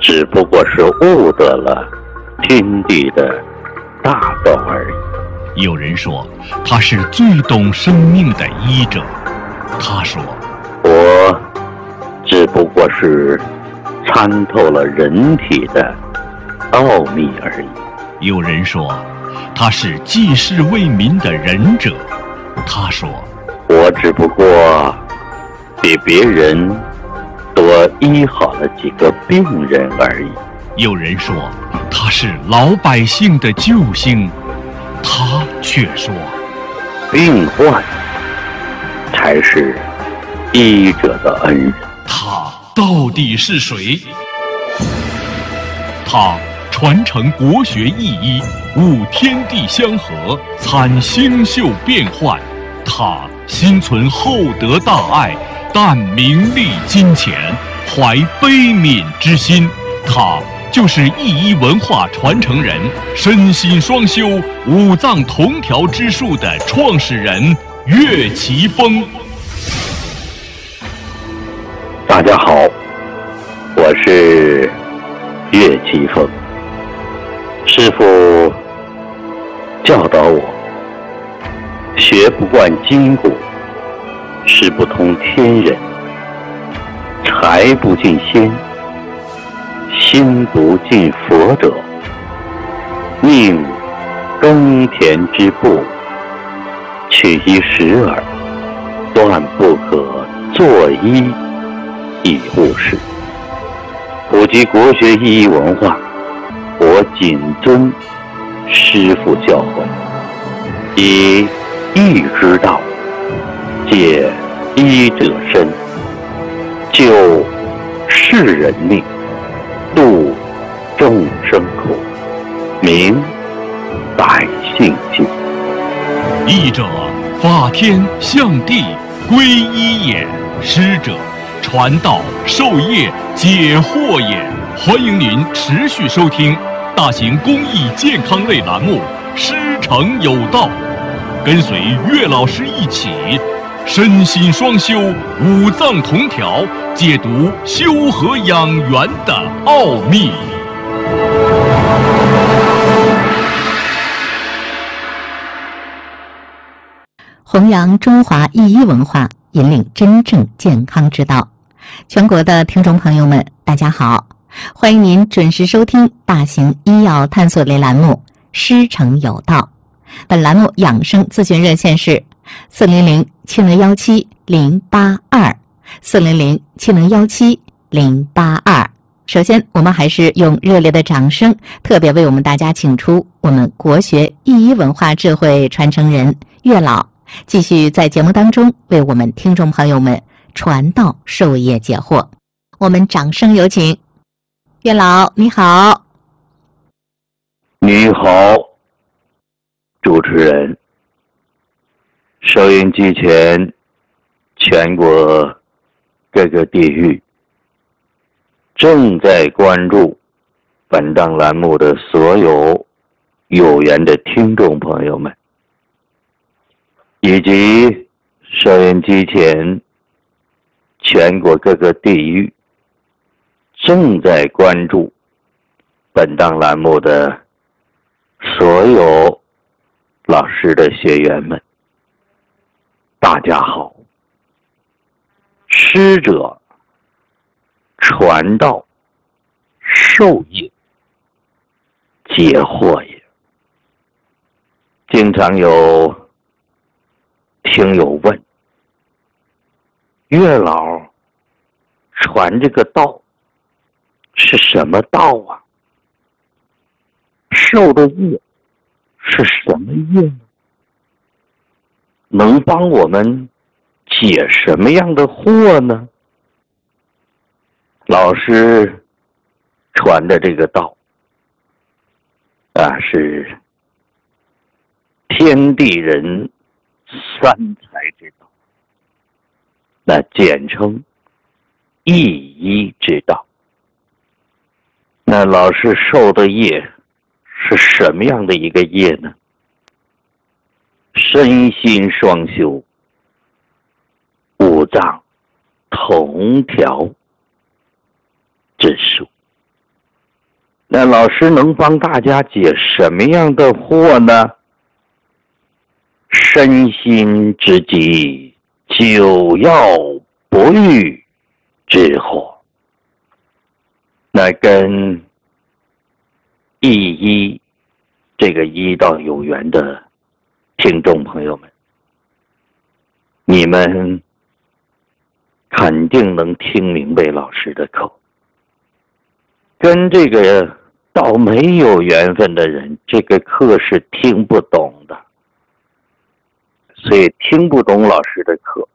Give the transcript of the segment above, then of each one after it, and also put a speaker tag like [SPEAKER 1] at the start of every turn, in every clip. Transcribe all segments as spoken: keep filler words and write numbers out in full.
[SPEAKER 1] 只不过是悟得了天地的大道而已。
[SPEAKER 2] 有人说他是最懂生命的医者，他说
[SPEAKER 1] 我只不过是参透了人体的奥秘而已。
[SPEAKER 2] 有人说他是济世为民的仁者，他说
[SPEAKER 1] 我只不过比别人多医好了几个病人而已。
[SPEAKER 2] 有人说他是老百姓的救星，他却说
[SPEAKER 1] 病患才是医者的恩人。
[SPEAKER 2] 他到底是谁？他传承国学意医，悟天地相合，参星宿变幻。他心存厚德大爱，淡名利金钱，怀悲悯之心。他就是意医文化传承人，身心双修，五脏同调之术的创始人岳奇峰。
[SPEAKER 1] 大家好，我是岳奇峰。师父教导我，学不惯筋骨，识不通天人，财不进仙，心不进佛者，宁耕田之步，取一时耳，断不可作医以误事。普及国学意义文化，我谨遵师父教诲，以医之道解医者身，救世人命，度众生苦，明百姓心。
[SPEAKER 2] 医者，法天象地，归一也；师者，传道授业解惑也。欢迎您持续收听大型公益健康类栏目《师承有道》，跟随岳老师一起身心双修，五脏同调，解读修和养元的奥秘。
[SPEAKER 3] 弘扬中华医医文化，引领真正健康之道。全国的听众朋友们，大家好，欢迎您准时收听大型医药探索类栏目《师承有道》。本栏目养生咨询热线是四零零七零幺七零八二，四零零七零幺七零八二。首先，我们还是用热烈的掌声，特别为我们大家请出我们国学意医文化智慧传承人岳老，继续在节目当中为我们听众朋友们传道授业解惑。我们掌声有请岳老，你好。
[SPEAKER 1] 你好，主持人。收音机前全国各个地域正在关注本档栏目的所有有缘的听众朋友们，以及收音机前全国各个地域正在关注本档栏目的所有老师的学员们，大家好。师者，传道授业解惑也。经常有听友问，岳老传这个道是什么道啊？受的业是什么业呢？能帮我们解什么样的惑呢？老师传的这个道啊，是天地人三才之道，那简称意医之道。那老师受的业是什么样的一个业呢？身心双修，五脏同调之术。 那老师能帮大家解什么样的惑呢？身心之疾，久药不愈之惑。那跟一一这个医道有缘的听众朋友们，你们肯定能听明白老师的口。跟这个道没有缘分的人，这个课是听不懂的，所以听不懂老师的课，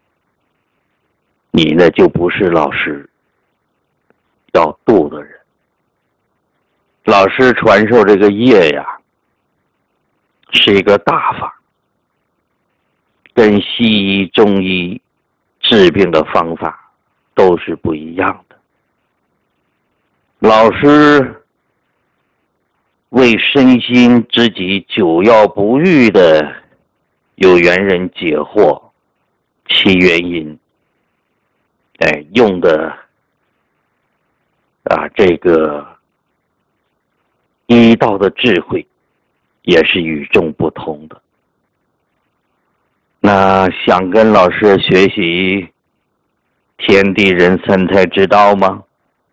[SPEAKER 1] 你呢就不是老师要度的人。老师传授这个业呀，是一个大法，跟西医、中医治病的方法都是不一样的。老师为身心之疾久药不愈的有缘人解惑其原因，哎，用的啊这个医道的智慧也是与众不同的。那想跟老师学习天地人三才之道吗？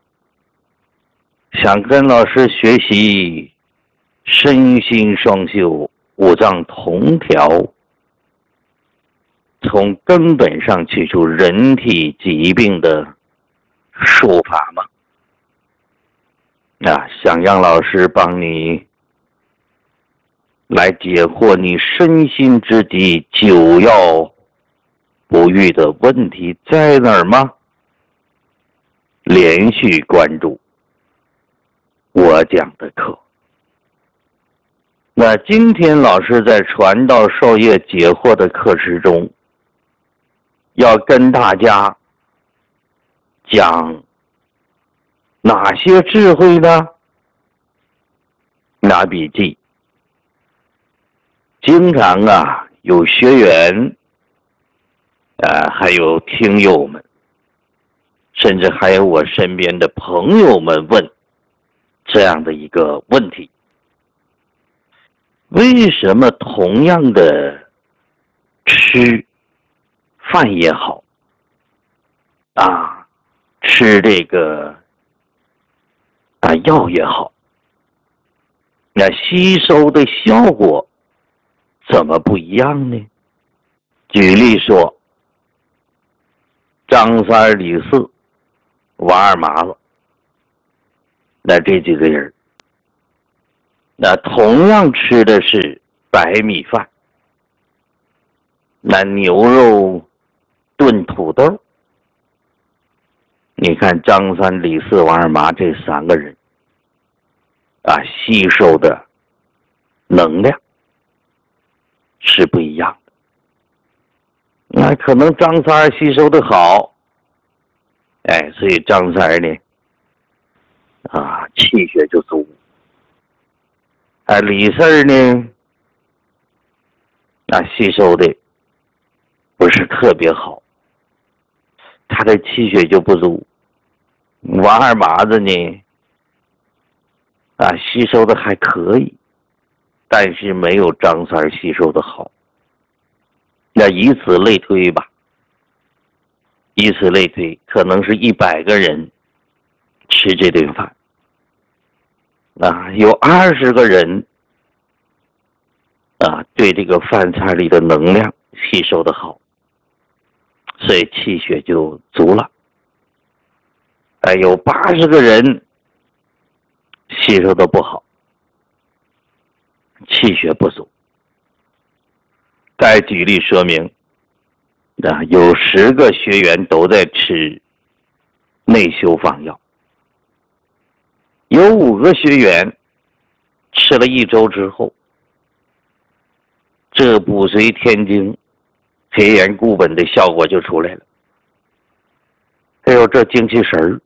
[SPEAKER 1] 想跟老师学习身心双修、五脏同调，从根本上去除人体疾病的术法吗？啊，想让老师帮你来解惑你身心之疾久药不愈的问题在哪儿吗？连续关注我讲的课。那今天老师在传道授业解惑的课程中，要跟大家讲哪些智慧呢？拿笔记。经常啊，有学员，呃，还有听友们，甚至还有我身边的朋友们问这样的一个问题：为什么同样的吃饭也好，啊，吃这个啊药也好，那吸收的效果怎么不一样呢？举例说，张三、李四、王二麻子，那这几个人，那同样吃的是白米饭，那牛肉炖土豆，你看张三、李四、王二麻这三个人啊，吸收的能量是不一样的。那可能张三吸收的好，哎，所以张三呢，啊，气血就足。啊，李四呢，啊，吸收的不是特别好，他的气血就不足。王二麻子呢，啊，吸收的还可以，但是没有张三吸收的好。那以此类推吧，以此类推，可能是一百个人吃这顿饭，啊，有二十个人啊，对这个饭菜里的能量吸收的好，所以气血就足了。哎，有八十个人吸收的不好，气血不足。再举例说明，啊，有十个学员都在吃内修方药，有五个学员吃了一周之后，这补髓填精、培元固本的效果就出来了。还有这精气神儿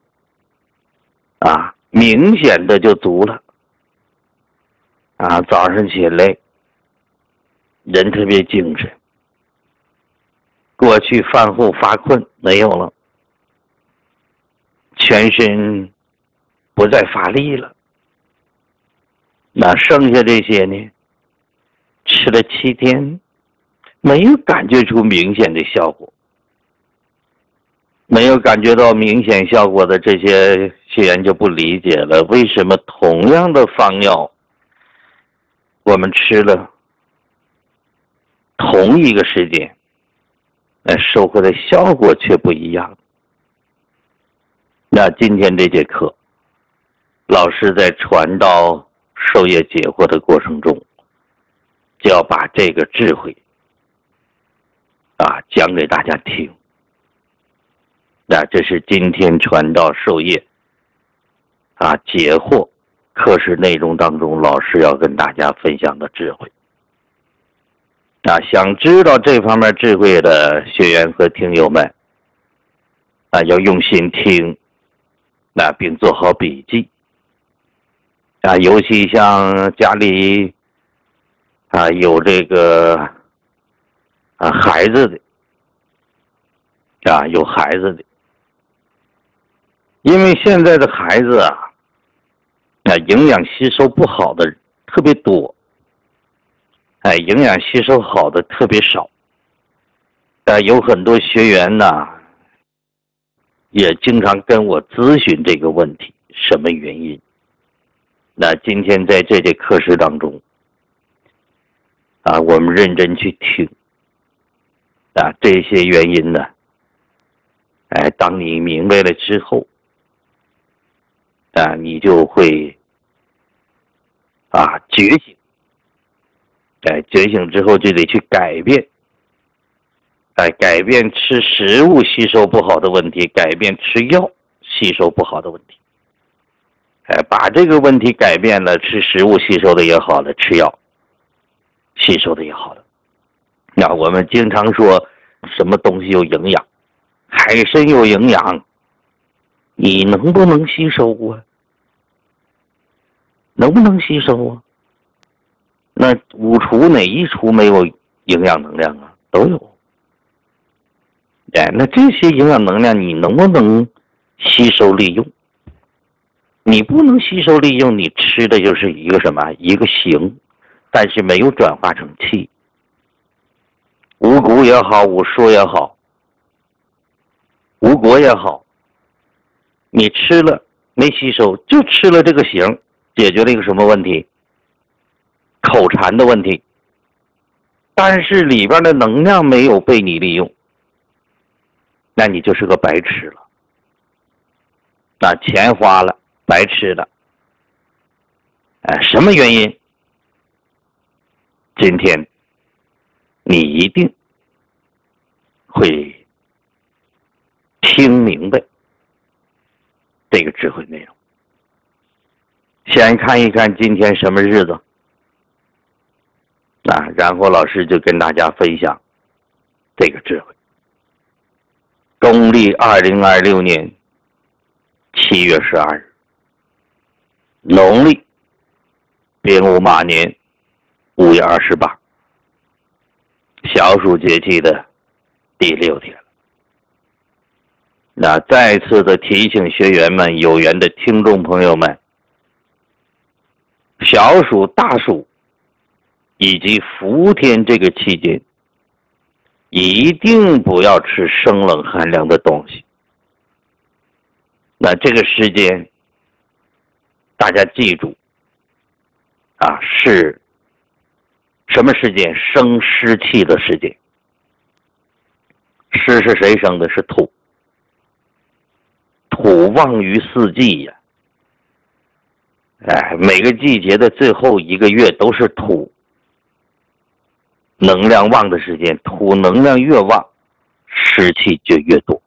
[SPEAKER 1] 啊，明显的就足了。啊，早上起来人特别精神，过去饭后发困没有了，全身不再乏力了， 那剩下这些呢，吃了七天，没有感觉出明显的效果，没有感觉到明显效果的这些学员就不理解了，为什么同样的方药，我们吃了同一个时间，那收获的效果却不一样。那今天这节课，老师在传道授业解惑的过程中，就要把这个智慧啊讲给大家听。那这是今天传道授业啊解惑课时内容当中，老师要跟大家分享的智慧。啊，想知道这方面智慧的学员和听友们，啊，要用心听，那并做好笔记。啊，尤其像家里啊有这个啊孩子的，啊有孩子的，因为现在的孩子啊，啊营养吸收不好的特别多。哎，营养吸收好的特别少，呃，有很多学员呢，也经常跟我咨询这个问题，什么原因？那今天在这节课时当中，啊，我们认真去听，啊，这些原因呢，哎，当你明白了之后，啊，你就会啊觉醒。哎，觉醒之后就得去改变，哎，改变吃食物吸收不好的问题，改变吃药吸收不好的问题，哎，把这个问题改变了，吃食物吸收的也好了，吃药吸收的也好了。那我们经常说什么东西有营养，海参有营养，你能不能吸收啊？能不能吸收啊？那五厨哪一厨没有营养能量啊？都有。哎，那这些营养能量你能不能吸收利用？你不能吸收利用，你吃的就是一个什么？一个形，但是没有转化成气。五谷也好，五蔬也好，五果也好，你吃了没吸收，就吃了这个形，解决了一个什么问题？口馋的问题，但是里边的能量没有被你利用，那你就是个白吃了，那钱花了，白吃了。哎，什么原因？今天你一定会听明白这个智慧内容。先看一看今天什么日子。啊，然后老师就跟大家分享这个智慧。公历二零二六年七月十二日，农历丙午马年五月二十八，小暑节气的第六天了。那再次的提醒学员们、有缘的听众朋友们，小暑、大暑以及伏天这个期间，一定不要吃生冷寒凉的东西。那这个时间，大家记住，啊，是什么时间？生湿气的时间。湿是谁生的？是土。土旺于四季呀。哎，每个季节的最后一个月都是土能量旺的时间，土能量越旺，湿气就越多。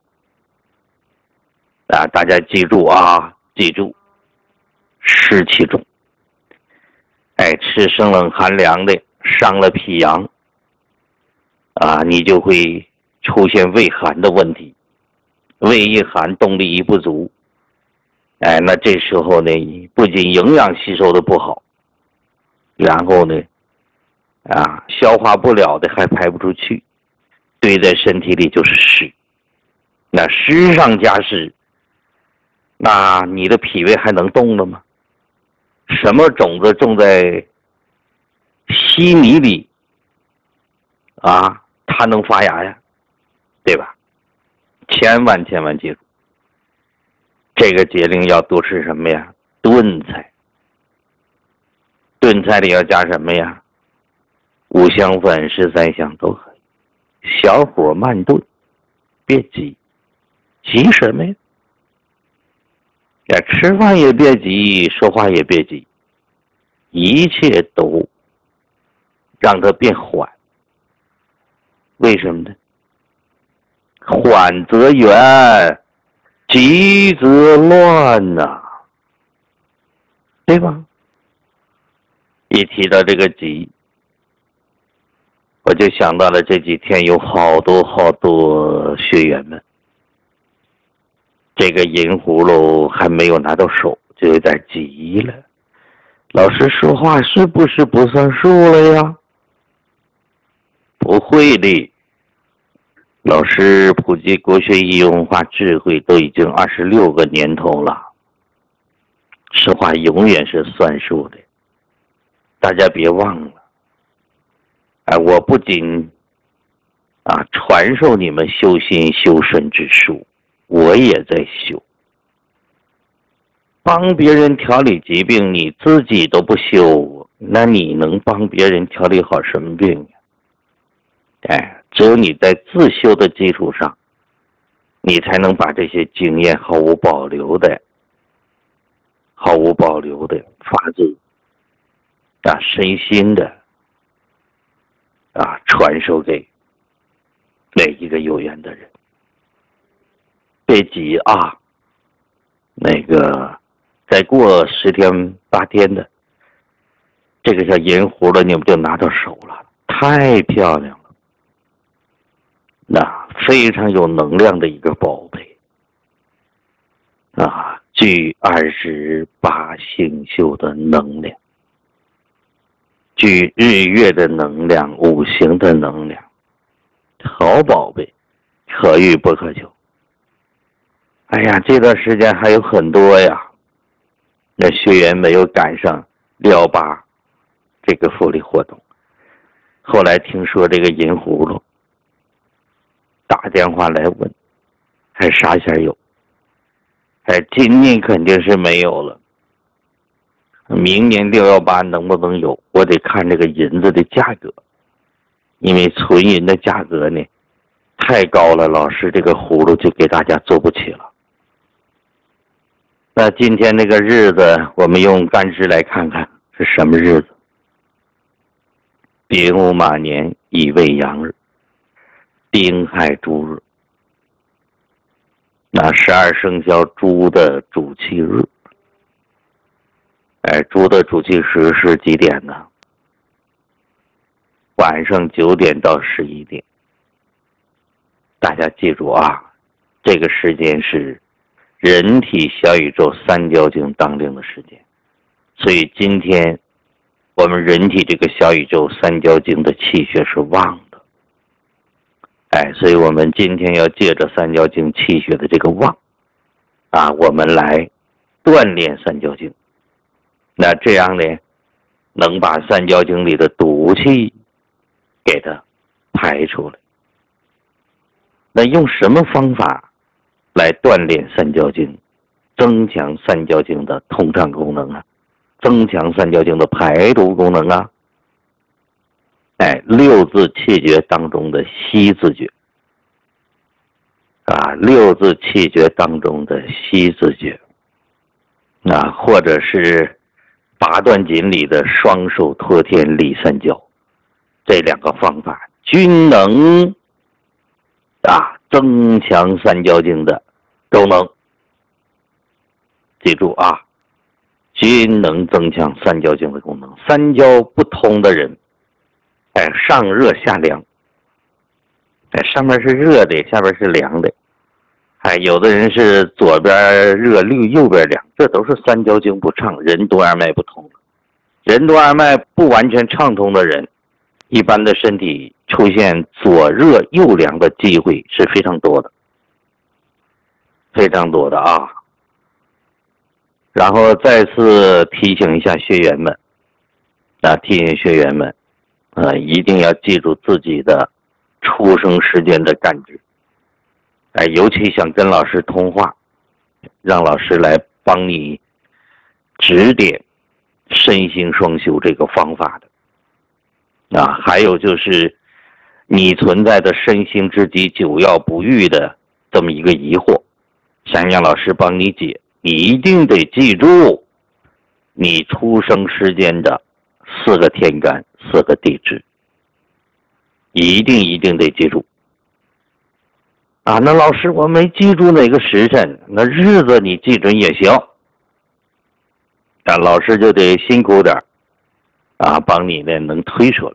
[SPEAKER 1] 啊，大家记住啊，记住，湿气重。哎，吃生冷寒凉的，伤了脾阳，啊，你就会出现胃寒的问题，胃一寒，动力一不足。哎，那这时候呢，不仅营养吸收的不好，然后呢，啊，消化不了的还排不出去，堆在身体里就是湿。那湿上加湿，那你的脾胃还能动了吗？ 什么种子种在稀泥里啊，它能发芽呀，对吧？千万千万记住，这个节令要多吃什么呀？炖菜。炖菜里要加什么呀？五香粉、十三香都可以，小火慢炖，别急。急什么呀？呀，吃饭也别急，说话也别急，一切都让它变缓。为什么呢？缓则圆，急则乱呐、啊，对吧？一提到这个急，我就想到了这几天有好多好多学员们，这个银葫芦还没有拿到手，就有点急了。老师说话是不是不算数了呀？不会的，老师普及国学易文化智慧都已经二十六个年头了，说话永远是算数的。大家别忘了，哎，我不仅啊传授你们修心修身之术，我也在修。帮别人调理疾病，你自己都不修，那你能帮别人调理好什么病呀？哎，只有你在自修的基础上，你才能把这些经验毫无保留的、毫无保留的发自啊身心的啊传授给每一个有缘的人。别急啊，那个再过十天八天的，这个小银葫芦你们就拿到手了，太漂亮了，那非常有能量的一个宝贝啊，具二十八星宿的能量，具日月的能量，五行的能量，好宝贝，可遇不可求。哎呀，这段时间还有很多呀，那学员没有赶上六幺八这个福利活动，后来听说这个银葫芦，打电话来问还啥前有，哎，今年肯定是没有了，明年六幺八能不能有，我得看这个银子的价格，因为纯银的价格呢太高了，老师这个葫芦就给大家做不起了。那今天这个日子，我们用干支来看看是什么日子。丙午马年乙未阳日，丁亥猪日，那十二生肖猪的主气日。哎，猪的主气时是几点呢？晚上九点到十一点。大家记住啊，这个时间是人体小宇宙三焦经当令的时间，所以今天我们人体这个小宇宙三焦经的气血是旺的，哎，所以我们今天要借着三焦经气血的这个旺啊，我们来锻炼三焦经，那这样呢，能把三焦经里的毒气给它排出来。那用什么方法来锻炼三焦经，增强三焦经的通畅功能啊，增强三焦经的排毒功能啊？哎，六字气诀当中的息字诀啊，六字气诀当中的息字诀啊，或者是八段锦里的双手托天理三焦，这两个方法均能啊增强三焦经的功能。记住啊，均能增强三焦经的功能。三焦不通的人，哎，上热下凉，哎，上面是热的，下边是凉的，哎，有的人是左边热，右边凉，这都是三焦经不畅，任督二脉不通。任督二脉不完全畅通的人，一般的身体出现左热右凉的机会是非常多的，非常多的啊。 然后再次提醒一下学员们，啊，提醒学员们，呃，一定要记住自己的出生时间的感知。哎，尤其想跟老师通话，让老师来帮你指点身心双修这个方法的。啊，还有就是你存在的身心之疾久药不愈的这么一个疑惑，想让老师帮你解，你一定得记住你出生时间的四个天干四个地支，一定一定得记住啊。那老师我没记住哪个时辰，那日子你记准也行，但老师就得辛苦点啊，帮你呢能推出来。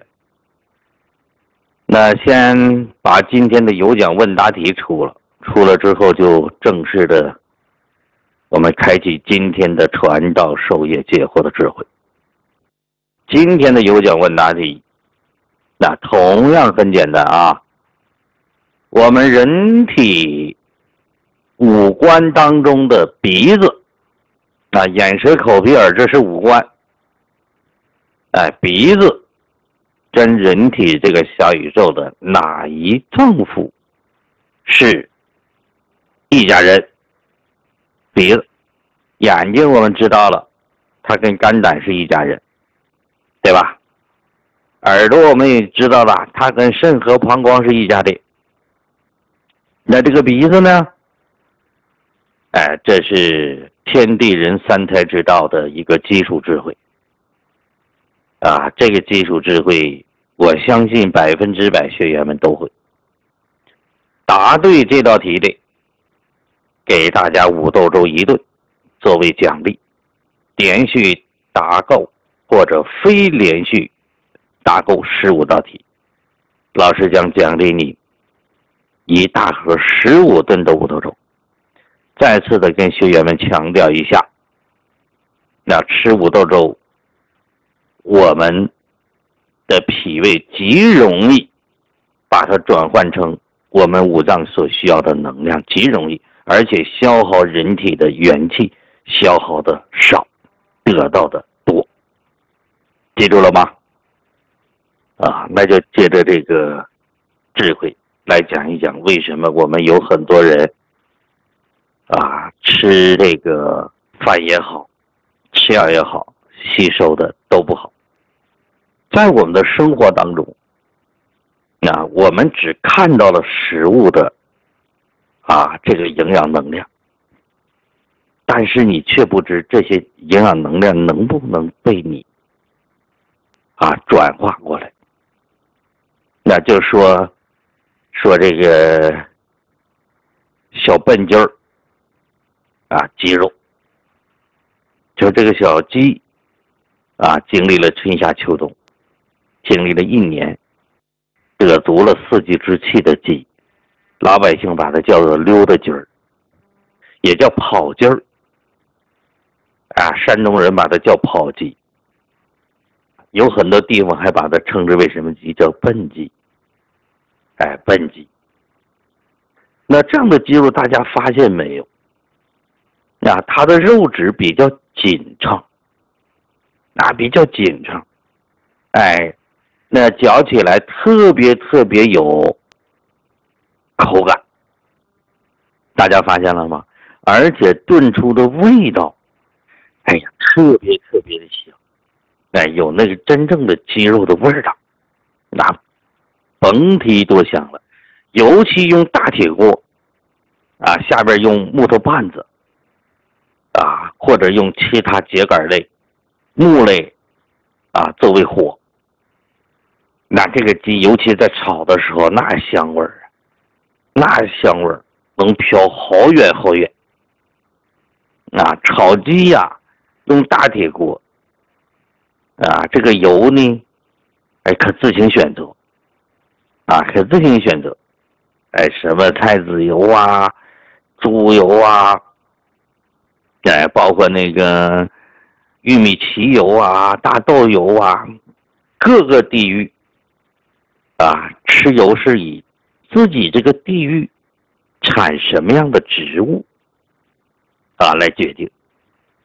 [SPEAKER 1] 那先把今天的有奖问答题出了，出了之后就正式的我们开启今天的传道授业解惑的智慧。今天的有奖问答题那同样很简单啊，我们人体五官当中的鼻子啊，眼舌口鼻耳，这是五官。哎，鼻子跟人体这个小宇宙的哪一脏腑是一家人？鼻子。眼睛我们知道了，它跟肝胆是一家人，对吧？耳朵我们也知道了，它跟肾和膀胱是一家的。那这个鼻子呢？哎，这是天地人三才之道的一个基础智慧啊！这个基础智慧，我相信百分之百学员们都会。答对这道题的，给大家五豆粥一顿作为奖励。连续答够或者非连续答够十五道题，老师将奖励你一大盒十五吨的五豆粥。再次的跟学员们强调一下，那吃五豆粥，我们的脾胃极容易把它转换成我们五脏所需要的能量，极容易，而且消耗人体的元气消耗的少，得到的多。记住了吗？啊，那就借着这个智慧来讲一讲，为什么我们有很多人啊，吃这个饭也好，吃药也好，吸收的都不好。在我们的生活当中，那我们只看到了食物的啊这个营养能量，但是你却不知这些营养能量能不能被你啊转化过来。那就说说这个小笨鸡儿啊，肌肉，就这个小鸡啊，经历了春夏秋冬，经历了一年，得足了四季之气的鸡，老百姓把它叫做溜达鸡儿，也叫跑鸡儿啊，山东人把它叫跑鸡，有很多地方还把它称之为什么鸡，叫笨鸡。哎，笨鸡。那这样的鸡肉大家发现没有？啊，它的肉质比较紧畅，啊，比较紧畅，哎，那嚼起来特别特别有口感，大家发现了吗？而且炖出的味道，哎呀，特别特别的香，哎，有那个真正的鸡肉的味道，那甭提多香了。尤其用大铁锅，啊，下边用木头棒子，啊，或者用其他秸秆类、木类，啊，作为火。那这个鸡，尤其在炒的时候，那香味儿，那香味儿能飘好远好远。啊，炒鸡呀，用大铁锅，啊，这个油呢，哎，可自行选择，啊，可自行选择，哎，什么菜籽油啊，猪油啊。哎，包括那个玉米糍油啊、大豆油啊，各个地域啊，吃油是以自己这个地域产什么样的植物啊来决定。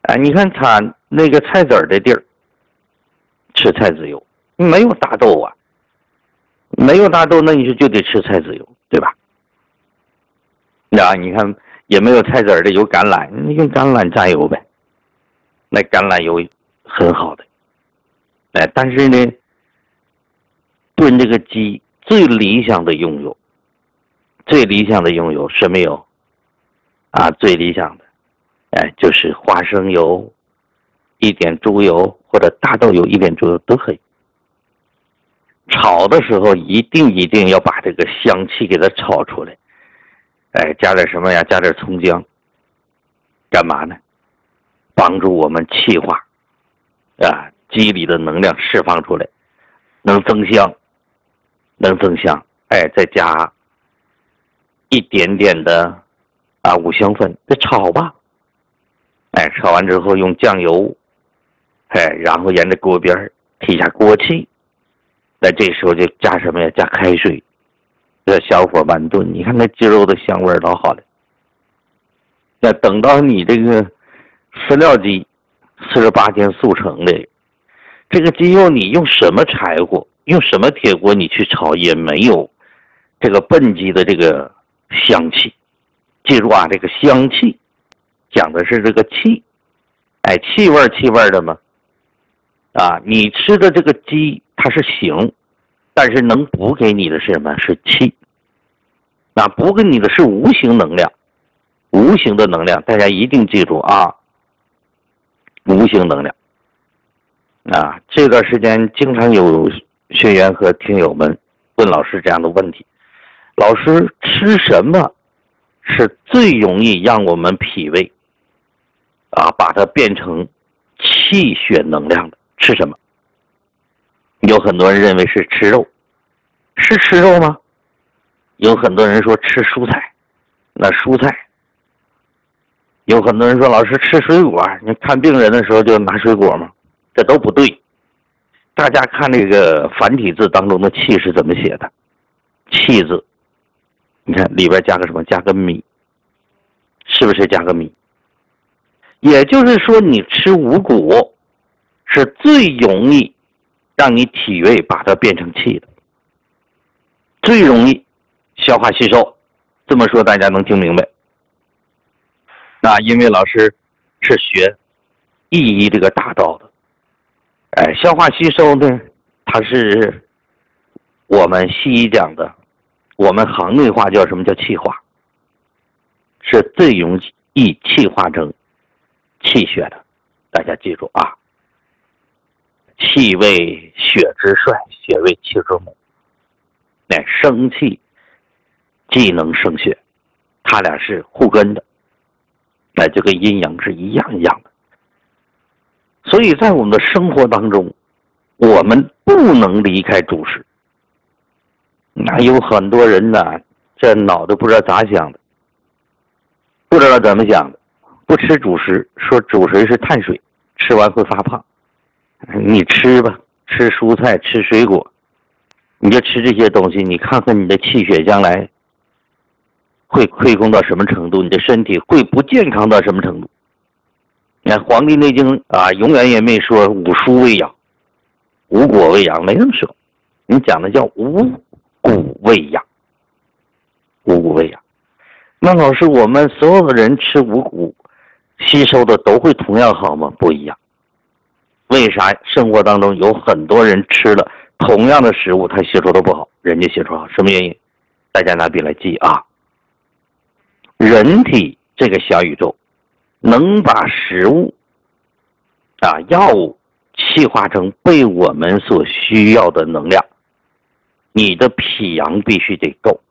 [SPEAKER 1] 哎，你看他那个菜籽儿的地儿，吃菜籽油，没有大豆啊，没有大豆，那你说就得吃菜籽油，对吧？那你看也没有菜籽儿的，有橄榄，你用橄榄榨油呗，那橄榄油很好的。哎，但是呢，炖这个鸡最理想的用油，最理想的用油什么油啊？最理想的，哎，就是花生油一点猪油或者大豆油一点猪油都可以。炒的时候一定一定要把这个香气给它炒出来，哎，加点什么呀？加点葱姜，干嘛呢？帮助我们气化啊，鸡里的能量释放出来，能增香，能增香。哎，再加一点点的啊五香粉，再炒吧。哎，炒完之后用酱油，哎，然后沿着锅边提下锅气。那这时候就加什么呀？加开水，这小火慢炖，你看那鸡肉的香味老好了。那等到你这个饲料鸡四十八天速成的这个鸡肉，你用什么柴火，用什么铁锅你去炒也没有这个笨鸡的这个香气。记住啊，这个香气讲的是这个气，哎，气味气味的嘛。啊，你吃的这个鸡它是形，但是能补给你的是什么？是气。那补给你的是无形能量，无形的能量，大家一定记住啊，无形能量。啊，这段时间经常有学员和听友们问老师这样的问题：老师，吃什么是最容易让我们脾胃啊把它变成气血能量的？吃什么？有很多人认为是吃肉，是吃肉吗？有很多人说吃蔬菜，那蔬菜。有很多人说老师吃水果，你看病人的时候就拿水果吗？这都不对。大家看那个繁体字当中的气是怎么写的？气字，你看里边加个什么？加个米，是不是加个米？也就是说你吃五谷是最容易让你体胃把它变成气的，最容易消化吸收。这么说大家能听明白？那因为老师是学意义这个大道的，哎，消化吸收呢，它是我们西医讲的，我们行内话叫什么？叫气化，是最容易气化成气血的。大家记住啊，气为血之帅，血为气之母。哎，生气既能生血，它俩是互根的，那就跟阴阳是一样一样的。所以在我们的生活当中，我们不能离开主食。那有很多人呢，这脑袋不知道咋想的，不知道怎么想的，不吃主食，说主食是碳水，吃完会发胖。你吃吧，吃蔬菜，吃水果，你就吃这些东西，你看看你的气血将来会亏空到什么程度，你的身体会不健康到什么程度。你看《黄帝内经》啊，永远也没说五蔬为养，五果为养，没这么说。你讲的叫五谷为养，五谷为养。那老师，我们所有的人吃五谷吸收的都会同样好吗？不一样。为啥生活当中有很多人吃了同样的食物，他吸收的不好，人家吸收好？什么原因？大家拿笔来记啊。人体这个小宇宙能把食物啊药物气化成被我们所需要的能量，你的脾阳必须得够。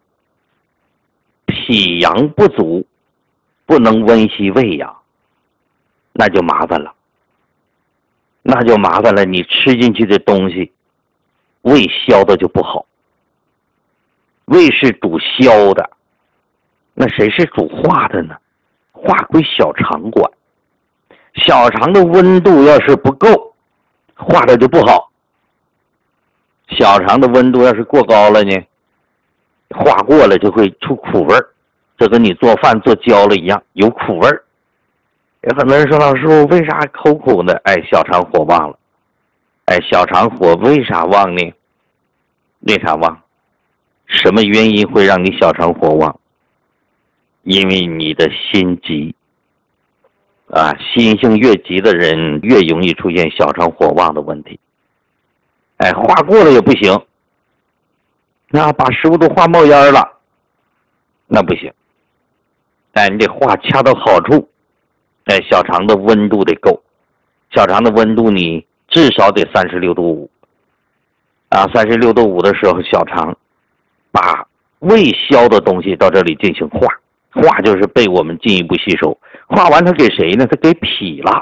[SPEAKER 1] 脾阳不足，不能温习胃阳，那就麻烦了。那就麻烦了，你吃进去的东西胃消的就不好。胃是主消的，那谁是主化的呢？化归小肠管。小肠的温度要是不够，化的就不好。小肠的温度要是过高了呢，化过了就会出苦味儿，这跟你做饭做焦了一样，有苦味儿。 有很多人说，老师我为啥口苦呢？哎，小肠火旺了。哎，小肠火为啥旺呢？为啥旺？什么原因会让你小肠火旺？因为你的心急啊，心性越急的人越容易出现小肠火旺的问题。哎，化过了也不行，那把食物都化冒烟了，那不行。哎，你得化恰到好处。哎，小肠的温度得够，小肠的温度你至少得三十六度五啊，三十六度五的时候，小肠把未消的东西到这里进行化，化就是被我们进一步吸收。化完它给谁呢？它给脾了，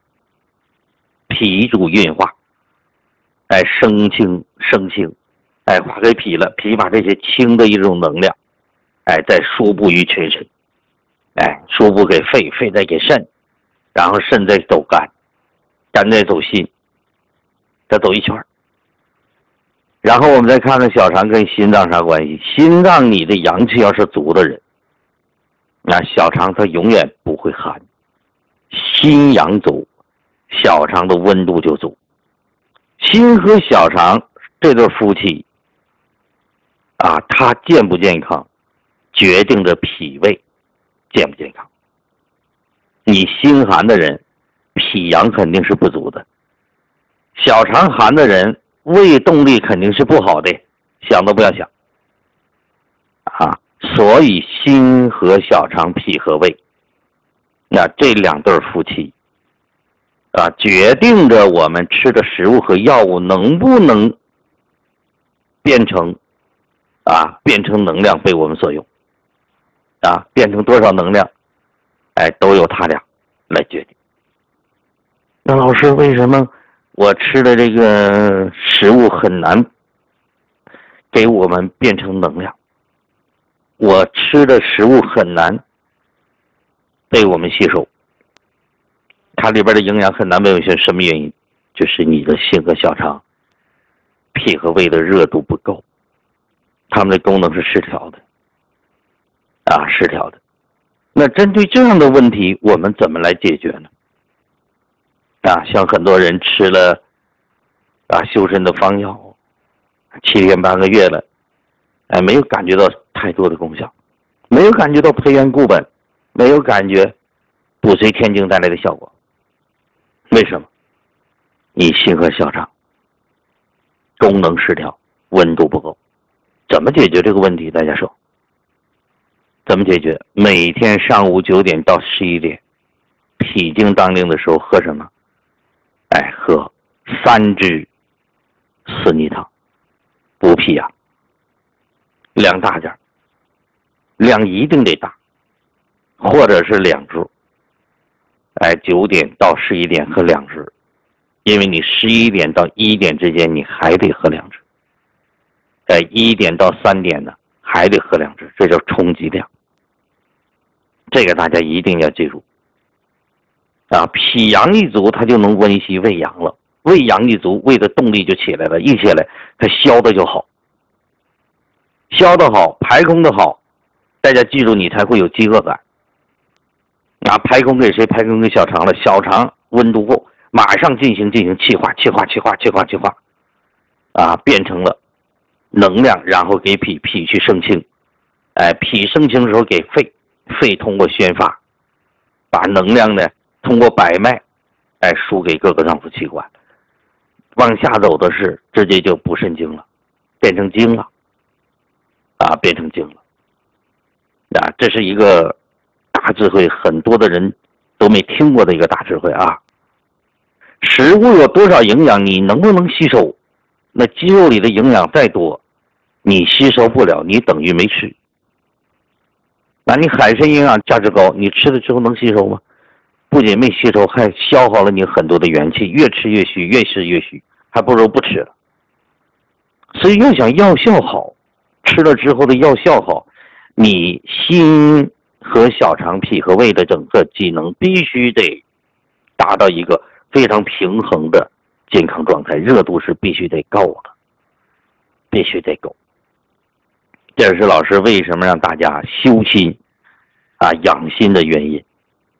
[SPEAKER 1] 脾主运化，哎，生清生清，哎，化给脾了，脾把这些清的一种能量，哎，再输布于全身，哎，输布给肺，肺再给肾，然后肾再走肝，肝再走心，再走一圈。然后我们再看看小肠跟心脏啥关系。心脏你的阳气要是足的人，那小肠它永远不会寒。心阳足，小肠的温度就足。心和小肠这对夫妻啊，它健不健康决定着脾胃健不健康。你心寒的人，脾阳肯定是不足的。小肠寒的人，胃动力肯定是不好的，想都不要想啊！所以心和小肠，脾和胃，那这两对夫妻啊，决定着我们吃的食物和药物能不能变成啊，变成能量被我们所用啊，变成多少能量，哎，都由他俩来决定。那老师，为什么我吃的这个食物很难给我们变成能量？我吃的食物很难被我们吸收，它里边的营养很难被我们吸收，什么原因？就是你的心和小肠、脾和胃的热度不够，它们的功能是失调的啊，失调的。那针对这样的问题，我们怎么来解决呢？啊，像很多人吃了啊修身的方药，七天半个月了，哎，没有感觉到太多的功效，没有感觉到培元固本，没有感觉补髓填精带来的效果。为什么？你心和小肠功能失调，温度不够。怎么解决这个问题？大家说怎么解决？每天上午九点到十一点，脾经当令的时候喝什么？哎，喝三支四逆汤，补脾啊，量大点，量一定得大，或者是两支。哎，九点到十一点喝两支，因为你十一点到一点之间你还得喝两支。哎，一点到三点呢还得喝两支，这叫冲击量。这个大家一定要记住。啊，脾阳一足，它就能温煦胃阳了。胃阳一足，胃的动力就起来了，一起来，它消的就好，消的好，排空的好，大家记住，你才会有饥饿感。啊，排空给谁？排空给小肠了，小肠温度够，马上进行进行气化，气化，气化，气化，气化，啊，变成了能量，然后给脾，脾去生清，哎，脾生清的时候给肺，肺通过宣发，把能量呢通过百脉，哎，输给各个脏腑器官。往下走的是直接就补肾精了，变成精了，啊，变成精了。啊，这是一个大智慧，很多的人都没听过的一个大智慧啊。食物有多少营养，你能不能吸收？那肌肉里的营养再多，你吸收不了，你等于没吃。那你海参营养价值高，你吃了之后能吸收吗？不仅没吸收，还消耗了你很多的元气，越吃越虚，越吃越虚，还不如不吃了。所以要想药效好，吃了之后的药效好，你心和小肠、脾和胃的整个机能必须得达到一个非常平衡的健康状态，热度是必须得够的，必须得够。这是老师为什么让大家修心啊养心的原因。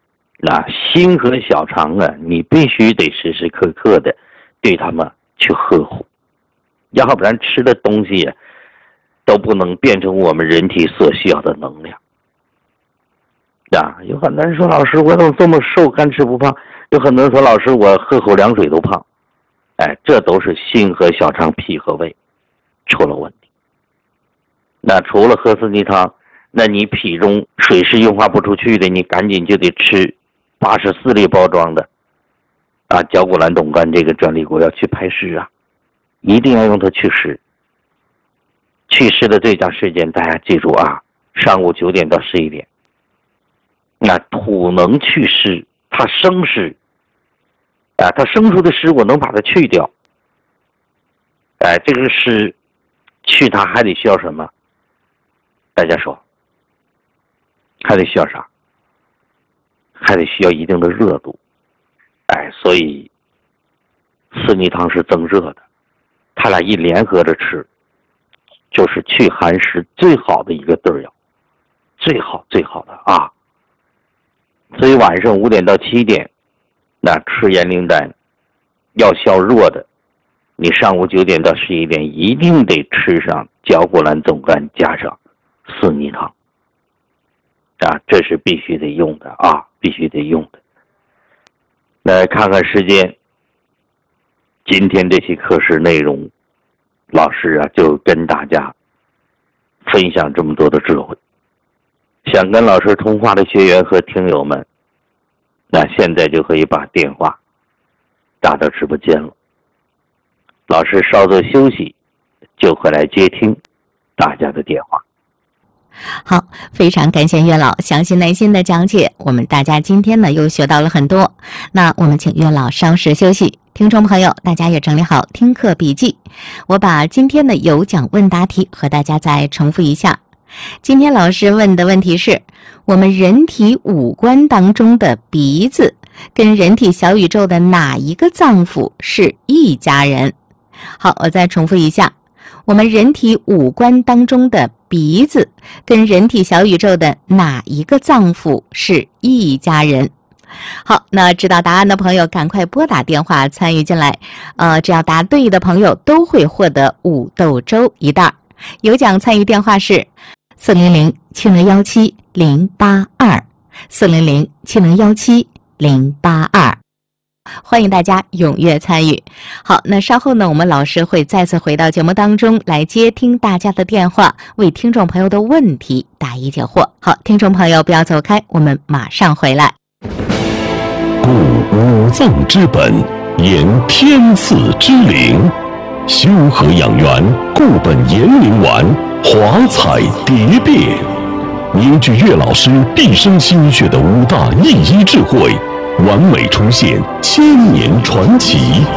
[SPEAKER 1] 那心和小肠啊，你必须得时时刻刻的对他们去呵护，要不然吃的东西啊都不能变成我们人体所需要的能量。啊，有很多人说老师我怎么这么瘦，干吃不胖？有很多人说老师我喝口凉水都胖。哎，这都是心和小肠、脾和胃出了问题。那除了喝四逆汤，那你脾中水是运化不出去的，你赶紧就得吃八十四粒包装的啊绞股蓝冻干这个专利果要去排湿啊，一定要用它祛湿。祛湿的最佳时间大家记住啊，上午九点到十一点。那土能祛湿，它生湿啊，它生出的湿我能把它去掉。哎，这个湿去它还得需要什么？大家说，还得需要啥？还得需要一定的热度。哎，所以四逆汤是增热的，它俩一联合着吃，就是去寒湿最好的一个对药，最好最好的啊。所以晚上五点到七点，那吃延灵丹要消弱的，你上午九点到十一点一定得吃上绞股蓝冻干加上四逆汤啊，这是必须得用的啊，必须得用的。来看看时间，今天这期课时内容，老师啊就跟大家分享这么多的智慧。想跟老师通话的学员和听友们，那现在就可以把电话打到直播间了。老师稍作休息，就会来接听大家的电话。
[SPEAKER 3] 好，非常感谢岳老详细耐心的讲解，我们大家今天呢又学到了很多。那我们请岳老稍事休息，听众朋友大家也整理好听课笔记，我把今天的有奖问答题和大家再重复一下。今天老师问的问题是，我们人体五官当中的鼻子跟人体小宇宙的哪一个脏腑是一家人？好，我再重复一下，我们人体五官当中的鼻子跟人体小宇宙的哪一个脏腑是一家人？好，那知道答案的朋友赶快拨打电话参与进来，呃，只要答对的朋友都会获得五豆粥一袋。有奖参与电话是四零零七零幺七零八二，四零零七零幺七零八二，欢迎大家踊跃参与。好，那稍后呢，我们老师会再次回到节目当中来接听大家的电话，为听众朋友的问题答疑解惑。好，听众朋友不要走开，我们马上回来。
[SPEAKER 4] 故五脏之本，言天赐之灵。修和养元，固本延灵丸，华彩蝶变，凝聚岳老师毕生心血的五大易医智慧，完美重现千年传奇。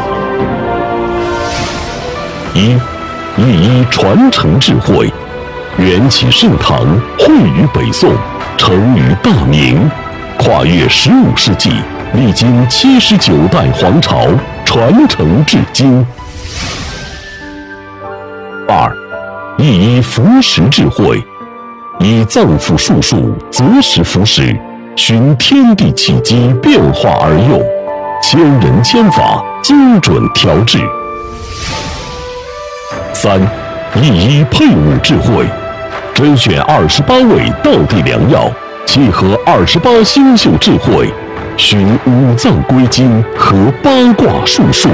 [SPEAKER 4] 一、易医传承智慧，缘起盛唐，汇于北宋，成于大明，跨越十五世纪，历经七十九代皇朝，传承至今。二、易医服食智慧，以脏腑术数择时服食，循天地气机变化而用，千人千法，精准调制。三、易医配伍智慧，甄选二十八味道地良药，契合二十八星宿智慧，循五脏归经和八卦术数。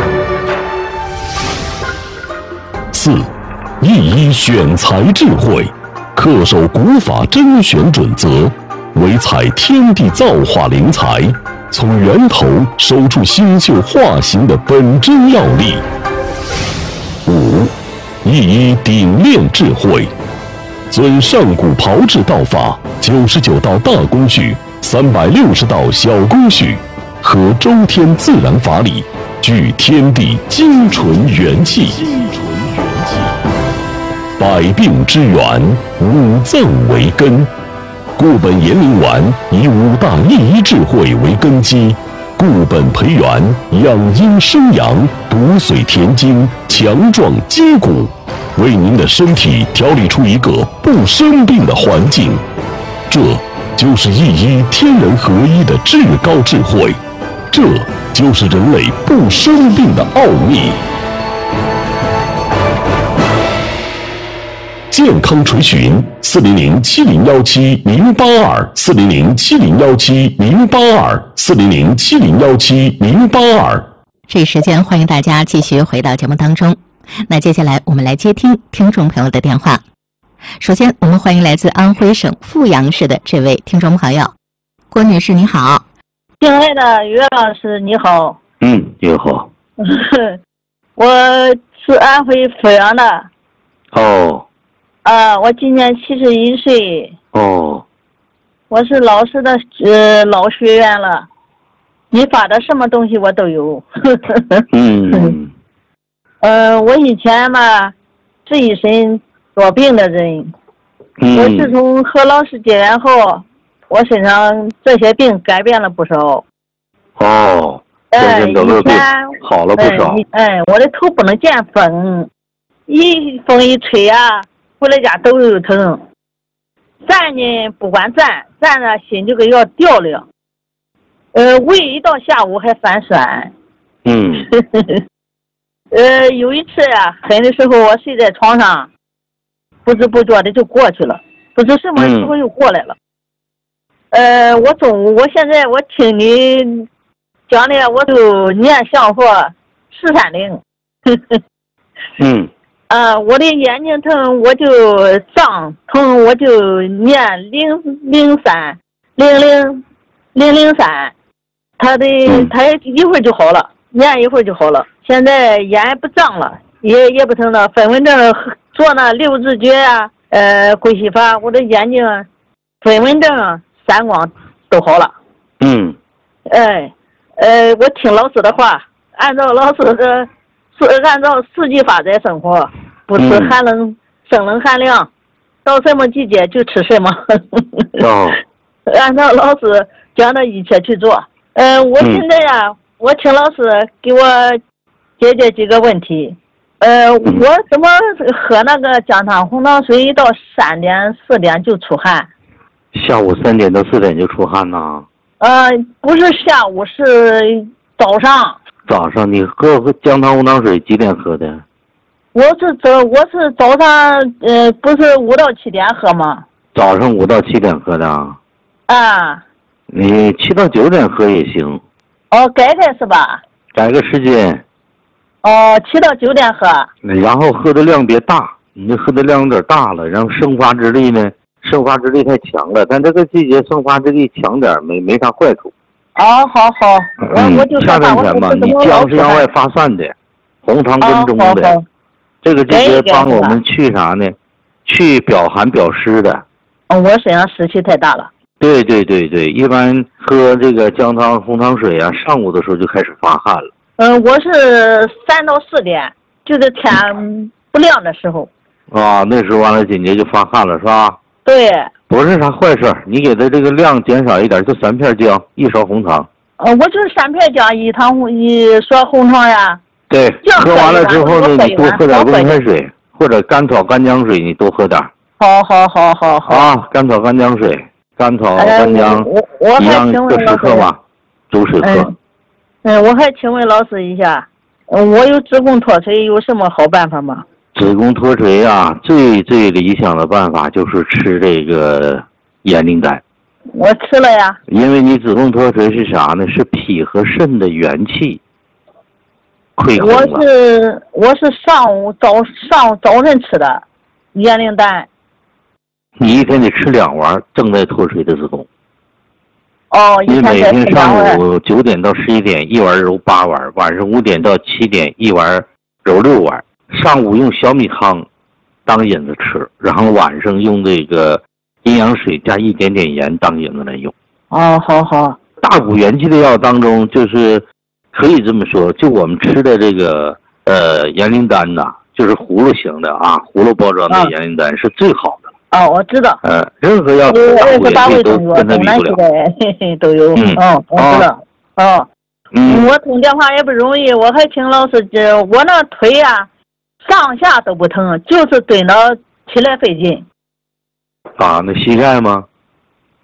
[SPEAKER 4] 四、易医选材智慧，恪守古法甄选准则，唯采天地造化灵材，从源头收出星宿化形的本真要力。五、易医顶炼智慧，遵上古炮制道法，九十九道大工序，三百六十道小工序，合周天自然法理，聚天地精纯元气。百病之源，五脏为根。固本延灵丸以五大易医智慧为根基，固本培元，养阴生阳，补髓填精，强壮筋骨，为您的身体调理出一个不生病的环境。这就是一一天人合一的至高智慧，这就是人类不生病的奥秘。健康垂询四零零七零幺七零八二四零零七零幺七零八二四零零七零幺七零八二。
[SPEAKER 3] 这一时间欢迎大家继续回到节目当中。那接下来我们来接听听众朋友的电话。首先我们欢迎来自安徽省阜阳市的这位听众朋友，郭女士你好。
[SPEAKER 5] 亲爱的于老师你好。
[SPEAKER 1] 嗯，你好。
[SPEAKER 5] 我是安徽阜阳的。
[SPEAKER 1] 哦。
[SPEAKER 5] 啊，我今年七十一岁。
[SPEAKER 1] 哦。
[SPEAKER 5] 我是老师的呃老学员了，你发的什么东西我都有。
[SPEAKER 1] 嗯。
[SPEAKER 5] 呃，我以前嘛是一身多病的人，
[SPEAKER 1] 嗯、
[SPEAKER 5] 我自从和老师结缘后，我身上这些病改变了不少。
[SPEAKER 1] 哦。
[SPEAKER 5] 哎，以前
[SPEAKER 1] 好了不少。
[SPEAKER 5] 哎，哎我的头不能见风，一风一吹啊。回来家都有疼，站呢不管站，站着心就跟要掉了。呃，胃一到下午还反酸。
[SPEAKER 1] 嗯。
[SPEAKER 5] 呃，有一次啊，狠的时候我睡在床上，不知不觉的就过去了，不知什么时候又过来了。嗯、呃，我中午，我现在我听你讲的，我就念相佛十三铃。
[SPEAKER 1] 嗯。
[SPEAKER 5] 啊、呃，我的眼睛疼，我就胀疼，我就念零零三零零零零三，他的他一会儿就好了，念一会儿就好了。现在眼不胀了，也也不疼了。分文症做那六字诀啊，呃，归西法，我的眼睛分文症、散光都好了。
[SPEAKER 1] 嗯。
[SPEAKER 5] 哎，呃，我听老师的话，按照老师的。是按照四季法在生活，不吃寒冷、嗯、生冷寒凉，到什么季节就吃什么。
[SPEAKER 1] 哦。
[SPEAKER 5] 按照老师讲的一切去做。呃，我现在呀、啊嗯，我请老师给我解决几个问题。呃，我怎么喝那个姜汤红糖水到三点四点就出汗？
[SPEAKER 1] 下午三点到四点就出汗呐？
[SPEAKER 5] 呃，不是下午，是早上。
[SPEAKER 1] 早上你喝喝姜汤红糖水几点喝的？
[SPEAKER 5] 我是早我是早上呃不是五到七点喝吗？
[SPEAKER 1] 早上五到七点喝的啊？
[SPEAKER 5] 啊。
[SPEAKER 1] 你七到九点喝也行。
[SPEAKER 5] 哦，改改是吧？
[SPEAKER 1] 改个时间。
[SPEAKER 5] 哦，七到九点喝。
[SPEAKER 1] 然后喝的量别大，你这喝的量有点大了，然后生发之力呢，生发之力太强了，但这个季节生发之力强点没没啥坏处。
[SPEAKER 5] 哦，好好，我我就
[SPEAKER 1] 夏天前吧，你姜是向外发散的，红糖跟中的，
[SPEAKER 5] 哦、
[SPEAKER 1] 这个季节帮我们去啥呢？去表寒表湿的。
[SPEAKER 5] 哦，我身上湿气太大了。
[SPEAKER 1] 对对对对，一般喝这个姜汤红糖水啊，上午的时候就开始发汗了。
[SPEAKER 5] 嗯、呃，我是三到四点，就是天不亮的时候。
[SPEAKER 1] 啊，那时候完了紧接就发汗了，是吧？
[SPEAKER 5] 对。
[SPEAKER 1] 不是啥坏事，你给它这个量减少一点，就三片姜，一勺红糖。
[SPEAKER 5] 呃，我就是三片姜，一糖红一勺红糖呀。
[SPEAKER 1] 对，喝完了之后呢，你多喝点温开水，或者甘草干姜水，你多喝点。
[SPEAKER 5] 好好好好好。
[SPEAKER 1] 啊，甘草干姜水，甘草干姜，
[SPEAKER 5] 我我还请问
[SPEAKER 1] 各十克吧，煮水喝。
[SPEAKER 5] 嗯，嗯，我还请问老师一下，我有子宫脱垂，有什么好办法吗？
[SPEAKER 1] 子宫脱垂啊，最最理想的办法就是吃这个盐灵丹。
[SPEAKER 5] 我吃了呀。
[SPEAKER 1] 因为你子宫脱垂是啥呢？是脾和肾的元气溃衡了。
[SPEAKER 5] 我是我是上午早上午早晨吃的盐灵丹。
[SPEAKER 1] 你一天得吃两丸正在脱垂的子宫。
[SPEAKER 5] 哦，
[SPEAKER 1] 你每天上午九点到十一点一丸揉八丸，晚上五点到七点一丸揉六丸。上午用小米汤当引子吃，然后晚上用这个阴阳水加一点点盐当引子来用。
[SPEAKER 5] 哦，好好。
[SPEAKER 1] 大补元气的药当中，就是可以这么说，就我们吃的这个呃盐灵丹呐，就是葫芦型的啊，葫芦包装的盐灵丹是最好的。
[SPEAKER 5] 哦，我知道。
[SPEAKER 1] 呃，任何药大补元气都跟它比不了。
[SPEAKER 5] 嘿嘿，都有。
[SPEAKER 1] 嗯，
[SPEAKER 5] 哦，我知道。哦。嗯。我通电话也不容易，我还请老师这，我那腿啊。上下都不疼，就是蹲到起来费劲。
[SPEAKER 1] 啊，那膝盖吗？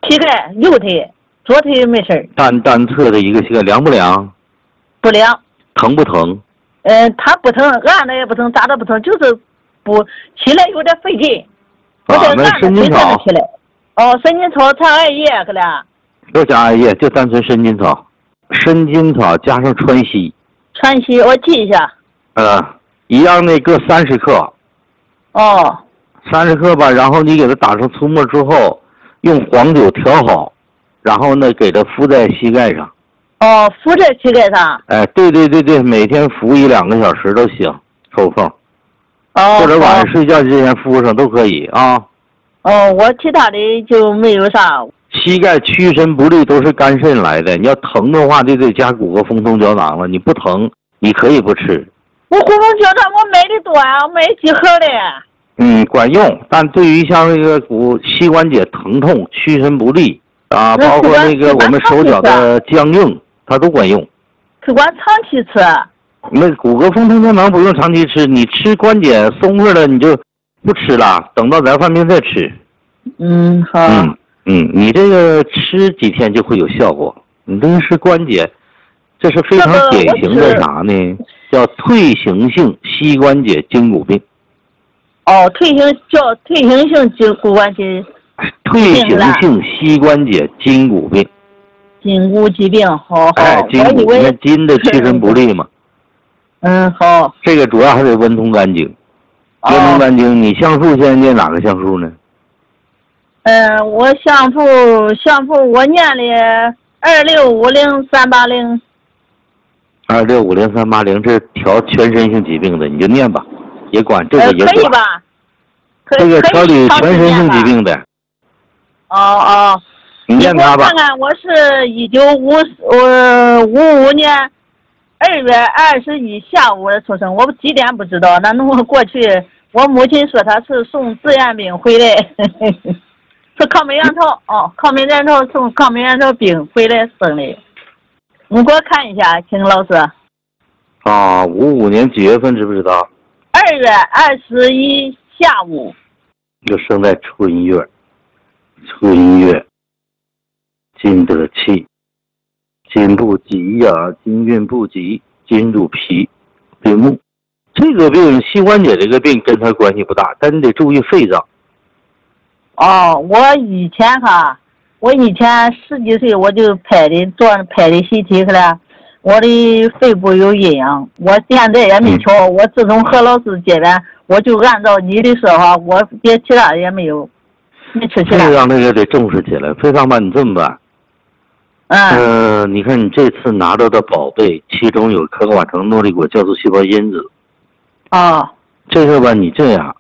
[SPEAKER 5] 膝盖右腿，左腿没事。
[SPEAKER 1] 单单侧的一个膝盖凉不凉？
[SPEAKER 5] 不凉。
[SPEAKER 1] 疼不疼？
[SPEAKER 5] 嗯、呃，它不疼，按的也不疼，咋的不疼，就是不起来有点费劲。
[SPEAKER 1] 啊，那神经草。
[SPEAKER 5] 起来。哦，神经草掺艾叶可了。
[SPEAKER 1] 不加艾叶，就单纯神经草。神经草加上川西。
[SPEAKER 5] 川西，我记一下。
[SPEAKER 1] 呃，一样的各三十克。
[SPEAKER 5] 哦。
[SPEAKER 1] 三十克吧，然后你给它打成粗末之后，用黄酒调好，然后呢给它敷在膝盖上。
[SPEAKER 5] 哦，敷在膝盖上。
[SPEAKER 1] 哎，对对对对，每天敷一两个小时都行，抽风。
[SPEAKER 5] 哦。
[SPEAKER 1] 或者晚上睡觉之前敷上都可以啊。
[SPEAKER 5] 哦，我其他的就没有啥。
[SPEAKER 1] 膝盖屈伸不利都是肝肾来的，你要疼的话就得加骨骼风通胶囊了。你不疼，你可以不吃。
[SPEAKER 5] 我骨风胶囊我买的多啊，我买几盒的。
[SPEAKER 1] 嗯，管用，但对于像那个骨膝关节疼痛、屈伸不利啊，包括那个我们手脚的僵硬，它都管用。
[SPEAKER 5] 只管长期吃。
[SPEAKER 1] 那骨骼风通胶囊不用长期吃，你吃关节松开了你就不吃了，等到咱犯病再吃。
[SPEAKER 5] 嗯，好。
[SPEAKER 1] 嗯嗯，你这个吃几天就会有效果。你这个是关节，这是非常典型的啥呢？叫退行性膝关节筋骨病。
[SPEAKER 5] 哦，退行叫退行性筋骨关节。
[SPEAKER 1] 退行性膝关节筋骨病。
[SPEAKER 5] 筋骨疾病，好好。
[SPEAKER 1] 哎，筋骨，你看筋的屈伸不利嘛。
[SPEAKER 5] 嗯，好。
[SPEAKER 1] 这个主要还得温通肝经。温通肝经，你橡树现在念哪个橡树呢？
[SPEAKER 5] 嗯、呃，我橡树橡树我念的二六五零三八零。
[SPEAKER 1] 二六五零三八零，这调全身性疾病的，你就念吧，也管这个也管。
[SPEAKER 5] 呃、可以吧？可
[SPEAKER 1] 这个调理全身性疾病的。
[SPEAKER 5] 哦哦。
[SPEAKER 1] 你念它吧。
[SPEAKER 5] 看看，我是一九五呃五五年二月二十一下午的出生，我几点不知道。那我过去，我母亲说她是送志愿兵回来，是抗美援朝哦，抗美援朝送抗美援朝兵回来生的。你给我看一下，请老师。
[SPEAKER 1] 啊，五五年几月份知不知道？
[SPEAKER 5] 二月二十一下午。
[SPEAKER 1] 就生在春月，春月。金得气，金不吉呀、啊，金运不吉，金入脾，病木。这个病膝关节这个病跟它关系不大，但你得注意肺脏。
[SPEAKER 5] 哦，我以前哈，我以前十几岁我就拍的做拍的 C T 去了，我的肺部有阴影，我现在也没瞧、嗯。我自从和老师接完，我就按照你的说法，我别其他也没有，没吃其他。
[SPEAKER 1] 这让那个得重视起来。肺脏吧，你这么办。
[SPEAKER 5] 嗯，
[SPEAKER 1] 呃，你看你这次拿到的宝贝，其中有可瓦城诺丽果酵素细胞因子。
[SPEAKER 5] 哦，
[SPEAKER 1] 这个吧，你这样，